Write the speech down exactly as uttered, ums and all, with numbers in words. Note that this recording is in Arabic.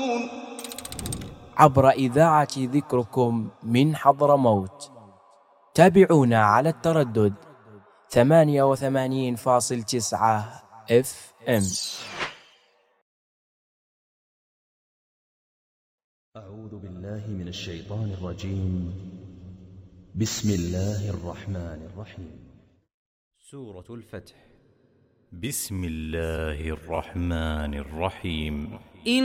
عبر إذاعة ذكركم من حضرموت. تابعونا على التردد ثمانية وثمانين فاصل تسعة اف ام. أعوذ بالله من الشيطان الرجيم. بسم الله الرحمن الرحيم. سورة الفتح. بسم الله الرحمن الرحيم.